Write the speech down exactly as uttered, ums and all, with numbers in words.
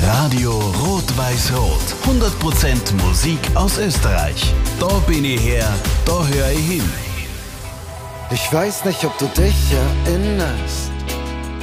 Radio Rot-Weiß-Rot. hundert Prozent Musik aus Österreich. Da bin ich her, da höre ich hin. Ich weiß nicht, ob du dich erinnerst.